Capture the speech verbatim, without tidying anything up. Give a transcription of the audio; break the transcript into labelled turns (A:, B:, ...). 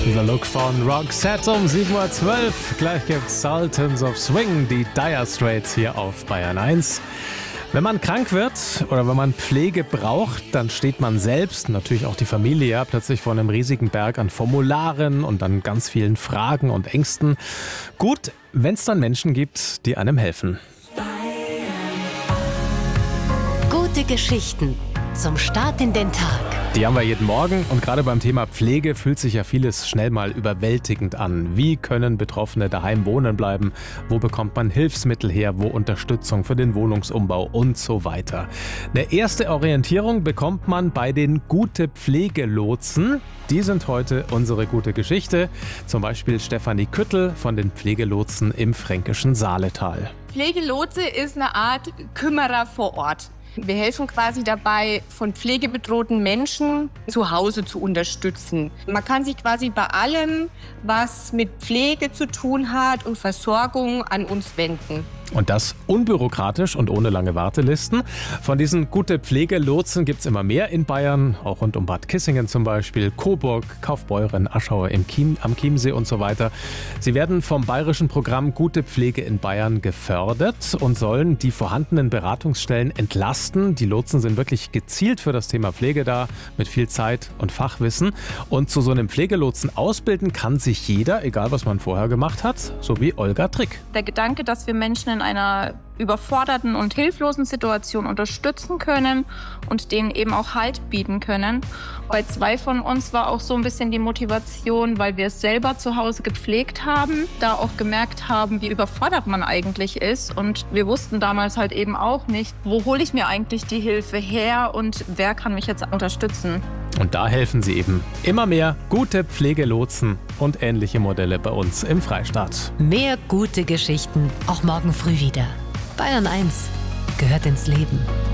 A: The Look von Roxette um sieben Uhr zwölf. Gleich gibt's Sultans of Swing, die Dire Straits hier auf Bayern eins. Wenn man krank wird oder wenn man Pflege braucht, dann steht man selbst, natürlich auch die Familie, ja, plötzlich vor einem riesigen Berg an Formularen und an ganz vielen Fragen und Ängsten. Gut, wenn es dann Menschen gibt, die einem helfen.
B: Gute Geschichten zum Start in den Tag.
A: Die haben wir jeden Morgen und gerade beim Thema Pflege fühlt sich ja vieles schnell mal überwältigend an. Wie können Betroffene daheim wohnen bleiben? Wo bekommt man Hilfsmittel her? Wo Unterstützung für den Wohnungsumbau und so weiter? Eine erste Orientierung bekommt man bei den Gute-Pflege-Lotsen. Die sind heute unsere gute Geschichte. Zum Beispiel Stefanie Küttel von den Pflegelotsen im fränkischen Saaletal.
C: Pflegelotse ist eine Art Kümmerer vor Ort. Wir helfen quasi dabei, von pflegebedrohten Menschen zu Hause zu unterstützen. Man kann sich quasi bei allem, was mit Pflege zu tun hat und Versorgung, an uns wenden.
A: Und das unbürokratisch und ohne lange Wartelisten. Von diesen Gute-Pflege-Lotsen gibt es immer mehr in Bayern, auch rund um Bad Kissingen zum Beispiel, Coburg, Kaufbeuren, Aschau im Chiem, am Chiemsee und so weiter. Sie werden vom bayerischen Programm Gute Pflege in Bayern gefördert und sollen die vorhandenen Beratungsstellen entlasten. Die Lotsen sind wirklich gezielt für das Thema Pflege da, mit viel Zeit und Fachwissen. Und zu so einem Pflegelotsen ausbilden kann sich jeder, egal was man vorher gemacht hat, so wie Olga Trick.
D: Der Gedanke, dass wir Menschen in einer überforderten und hilflosen Situation unterstützen können und denen eben auch Halt bieten können. Bei zwei von uns war auch so ein bisschen die Motivation, weil wir es selber zu Hause gepflegt haben, da auch gemerkt haben, wie überfordert man eigentlich ist. Und wir wussten damals halt eben auch nicht, wo hole ich mir eigentlich die Hilfe her und wer kann mich jetzt unterstützen.
A: Und da helfen sie eben immer mehr gute Pflegelotsen und ähnliche Modelle bei uns im Freistaat.
B: Mehr gute Geschichten auch morgen früh wieder. Bayern eins gehört ins Leben.